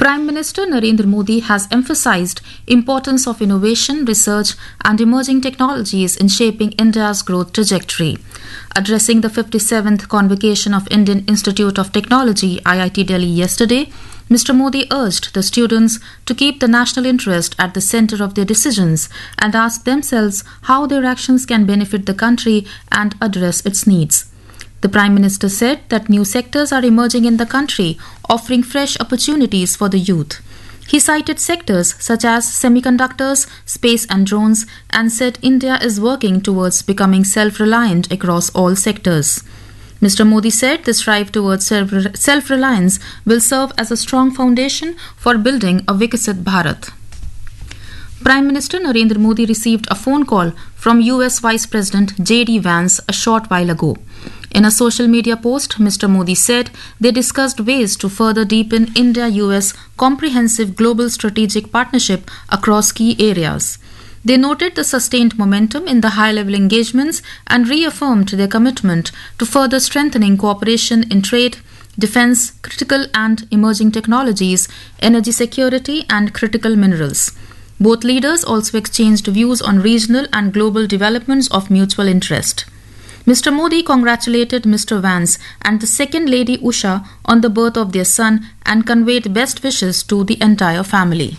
Prime Minister Narendra Modi has emphasized importance of innovation, research and emerging technologies in shaping India's growth trajectory. Addressing the 57th convocation of Indian Institute of Technology IIT Delhi yesterday, Mr. Modi urged the students to keep the national interest at the center of their decisions and ask themselves how their actions can benefit the country and address its needs. The Prime Minister said that new sectors are emerging in the country, offering fresh opportunities for the youth. He cited sectors such as semiconductors, space and drones, and said India is working towards becoming self-reliant across all sectors. Mr. Modi said this drive towards self-reliance will serve as a strong foundation for building a Viksit Bharat. Prime Minister Narendra Modi received a phone call from US Vice President J.D. Vance a short while ago. In a social media post, Mr. Modi said they discussed ways to further deepen India-US comprehensive global strategic partnership across key areas. They noted the sustained momentum in the high-level engagements and reaffirmed their commitment to further strengthening cooperation in trade, defense, critical and emerging technologies, energy security and critical minerals. Both leaders also exchanged views on regional and global developments of mutual interest. Mr. Modi congratulated Mr. Vance and the Second Lady Usha on the birth of their son and conveyed best wishes to the entire family.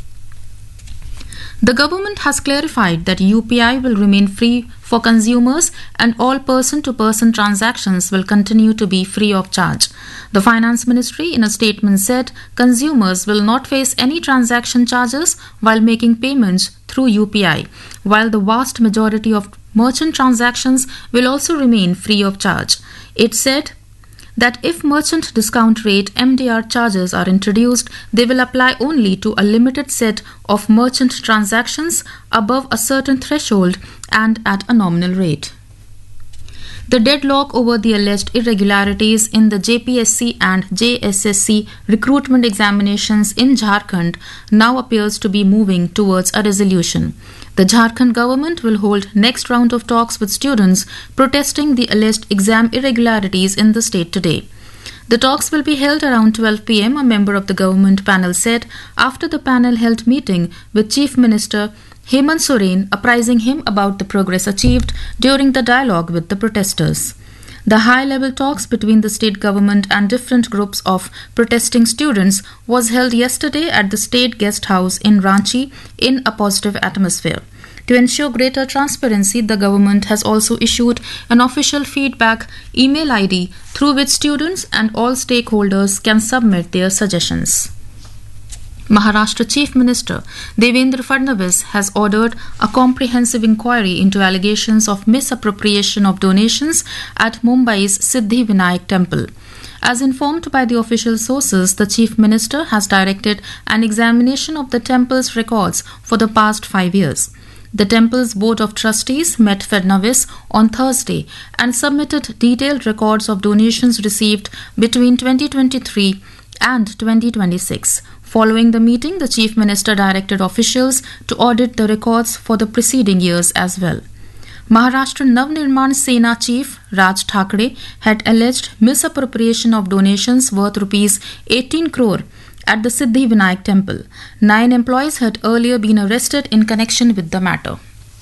The government has clarified that UPI will remain free for consumers and all person-to-person transactions will continue to be free of charge. The Finance Ministry in a statement said consumers will not face any transaction charges while making payments through UPI, while the vast majority of merchant transactions will also remain free of charge. It said that if merchant discount rate MDR charges are introduced, they will apply only to a limited set of merchant transactions above a certain threshold and at a nominal rate. The deadlock over the alleged irregularities in the JPSC and JSSC recruitment examinations in Jharkhand now appears to be moving towards a resolution. The Jharkhand government will hold next round of talks with students protesting the alleged exam irregularities in the state today. The talks will be held around 12 p.m., a member of the government panel said after the panel held meeting with Chief Minister Hemant Soren, apprising him about the progress achieved during the dialogue with the protesters. The high-level talks between the state government and different groups of protesting students was held yesterday at the State Guest House in Ranchi in a positive atmosphere. To ensure greater transparency, the government has also issued an official feedback email ID through which students and all stakeholders can submit their suggestions. Maharashtra Chief Minister Devendra Fadnavis has ordered a comprehensive inquiry into allegations of misappropriation of donations at Mumbai's Siddhi Vinayak Temple. As informed by the official sources, the Chief Minister has directed an examination of the temple's records for the past 5 years. The temple's Board of Trustees met Fadnavis on Thursday and submitted detailed records of donations received between 2023 and 2026. Following the meeting, the Chief Minister directed officials to audit the records for the preceding years as well. Maharashtra Navnirman Sena Chief Raj Thakre had alleged misappropriation of donations worth Rs 18 crore at the Siddhi Vinayak Temple. 9 employees had earlier been arrested in connection with the matter.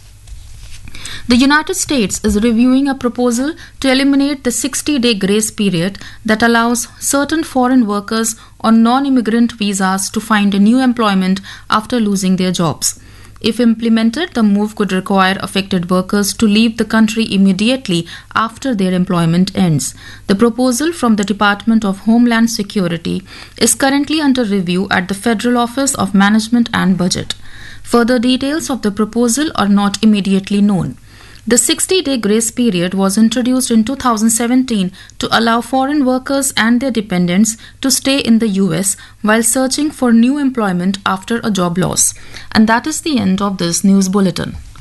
The United States is reviewing a proposal to eliminate the 60-day grace period that allows certain foreign workers on non-immigrant visas to find a new employment after losing their jobs. If implemented, the move could require affected workers to leave the country immediately after their employment ends. The proposal from the Department of Homeland Security is currently under review at the Federal Office of Management and Budget. Further details of the proposal are not immediately known. The 60-day grace period was introduced in 2017 to allow foreign workers and their dependents to stay in the US while searching for new employment after a job loss. And that is the end of this news bulletin.